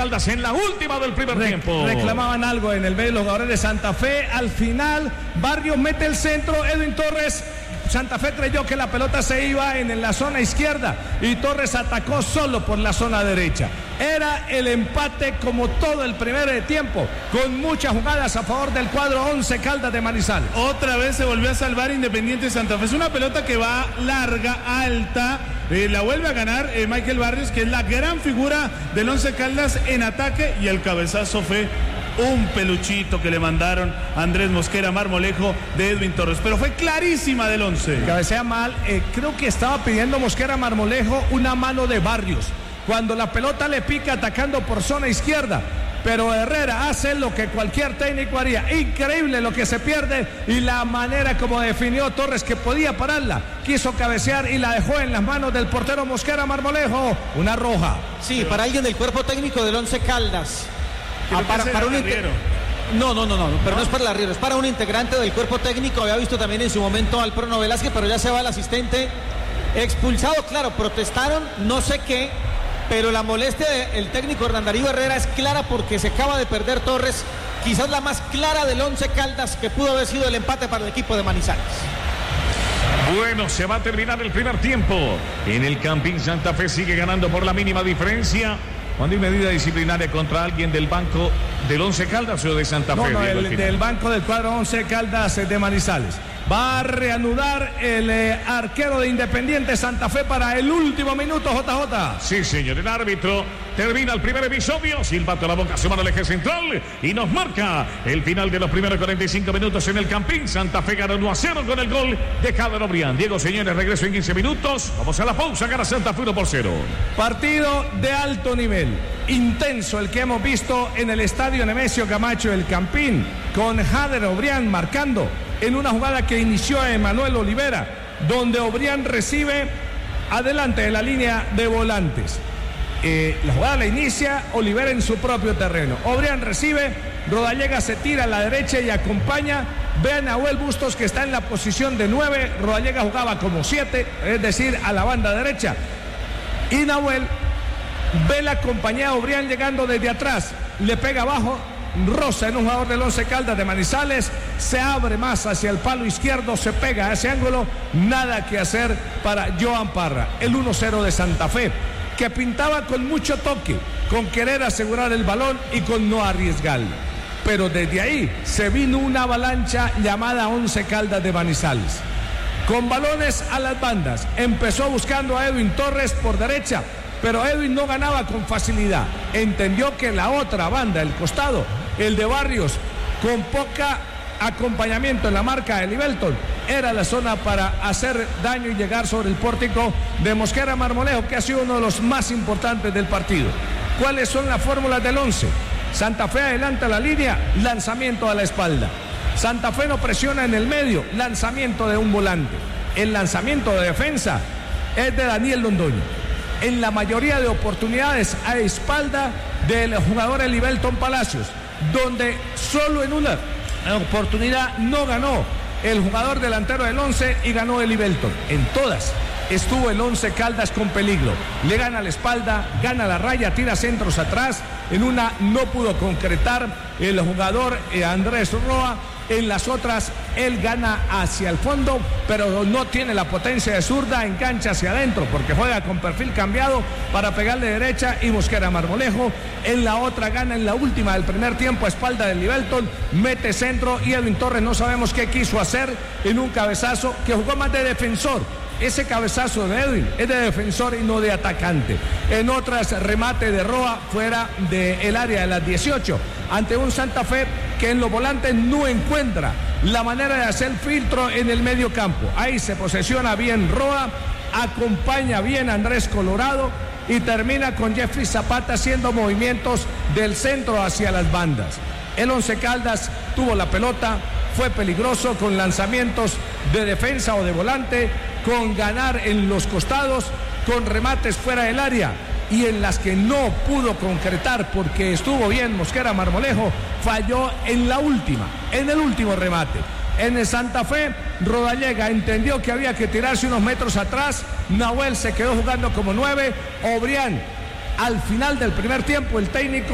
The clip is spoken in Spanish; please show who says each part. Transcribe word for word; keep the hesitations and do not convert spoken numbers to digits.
Speaker 1: Caldas en la última del primer
Speaker 2: Re-
Speaker 1: tiempo.
Speaker 2: Reclamaban algo en el medio los jugadores de Santa Fe. Al final, Barrios mete el centro, Edwin Torres. Santa Fe creyó que la pelota se iba en, en la zona izquierda y Torres atacó solo por la zona derecha. Era el empate como todo el primer tiempo, con muchas jugadas a favor del cuadro Once Caldas de Manizales.
Speaker 3: Otra vez se volvió a salvar Independiente Santa Fe. Es una pelota que va larga, alta. Eh, la vuelve a ganar eh, Michael Barrios, que es la gran figura del Once Caldas en ataque, y el cabezazo fue un peluchito que le mandaron a Andrés Mosquera Marmolejo de Edwin Torres, pero fue clarísima del Once.
Speaker 2: Cabecea mal, eh, creo que estaba pidiendo Mosquera Marmolejo una mano de Barrios, cuando la pelota le pica atacando por zona izquierda, pero Herrera hace lo que cualquier técnico haría. Increíble lo que se pierde y la manera como definió Torres, que podía pararla, quiso cabecear y la dejó en las manos del portero Mosquera Marmolejo. Una roja.
Speaker 4: Sí, para alguien del cuerpo técnico del Once Caldas. Ah, para, para un inter... No, no, no, no, pero no es para el arriero, es para un integrante del cuerpo técnico. Había visto también en su momento al Prono Velázquez, pero ya se va el asistente expulsado. Claro, protestaron, no sé qué, pero la molestia del técnico Hernán Darío Herrera es clara porque se acaba de perder Torres, quizás la más clara del Once Caldas, que pudo haber sido el empate para el equipo de Manizales.
Speaker 1: Bueno, se va a terminar el primer tiempo. En el Campín Santa Fe sigue ganando por la mínima diferencia. ¿Cuándo hay medida disciplinaria contra alguien del banco del Once Caldas o de Santa Fe?
Speaker 2: No, no, el, del banco del cuadro Once Caldas de Manizales. Va a reanudar el eh, arquero de Independiente Santa Fe para el último minuto, J J.
Speaker 1: Sí, señor, el árbitro termina el primer episodio, silbato a la boca, se manda al eje central y nos marca el final de los primeros cuarenta y cinco minutos en el Campín. Santa Fe gana uno a cero con el gol de Jader Obrián. Diego, señores, regreso en quince minutos. Vamos a la pausa, gana Santa Fe uno por cero.
Speaker 2: Partido de alto nivel, intenso el que hemos visto en el estadio Nemesio Camacho del Campín, con Jader Obrián marcando en una jugada que inició Emanuel Olivera, donde Obrián recibe adelante de la línea de volantes. Eh, la jugada la inicia Olivera en su propio terreno. Obrián recibe, Rodallega se tira a la derecha y acompaña. Ve a Nahuel Bustos, que está en la posición de nueve. Rodallega jugaba como siete, es decir, a la banda derecha. Y Nahuel ve la compañía de Obrián llegando desde atrás, le pega abajo, roza en un jugador del Once Caldas de Manizales, se abre más hacia el palo izquierdo, se pega a ese ángulo. Nada que hacer para Joan Parra. El uno cero de Santa Fe, que pintaba con mucho toque, con querer asegurar el balón y con no arriesgar. Pero desde ahí se vino una avalancha llamada Once Caldas de Manizales, con balones a las bandas. Empezó buscando a Edwin Torres por derecha, pero Edwin no ganaba con facilidad. Entendió que la otra banda, el costado, el de Barrios, con poca acompañamiento en la marca de Libelton, era la zona para hacer daño y llegar sobre el pórtico de Mosquera Marmolejo, que ha sido uno de los más importantes del partido. ¿Cuáles son las fórmulas del once? Santa Fe adelanta la línea, lanzamiento a la espalda. Santa Fe no presiona en el medio, lanzamiento de un volante. El lanzamiento de defensa es de Daniel Londoño, en la mayoría de oportunidades a espalda del jugador Libelton Palacios, donde solo en una oportunidad no ganó el jugador delantero del once y ganó el Libelton. En todas estuvo el Once Caldas con peligro. Le gana la espalda, gana la raya, tira centros atrás. En una no pudo concretar el jugador eh, Andrés Roa. En las otras él gana hacia el fondo, pero no tiene la potencia de zurda, engancha hacia adentro porque juega con perfil cambiado para pegarle derecha. Y Mosquera Marmolejo en la otra gana en la última del primer tiempo a espalda del Libelton, mete centro y Edwin Torres no sabemos qué quiso hacer en un cabezazo que jugó más de defensor. Ese cabezazo de Edwin es de defensor y no de atacante. En otras, remate de Roa fuera del área de las dieciocho, ante un Santa Fe que en los volantes no encuentra la manera de hacer filtro en el medio campo. Ahí se posesiona bien Roa, acompaña bien Andrés Colorado y termina con Jeffrey Zapata haciendo movimientos del centro hacia las bandas. El Once Caldas tuvo la pelota, fue peligroso con lanzamientos de defensa o de volante, con ganar en los costados, con remates fuera del área, y en las que no pudo concretar porque estuvo bien Mosquera Marmolejo, falló en la última, en el último remate. En el Santa Fe, Rodallega entendió que había que tirarse unos metros atrás, Nahuel se quedó jugando como nueve, Obrián al final del primer tiempo, el técnico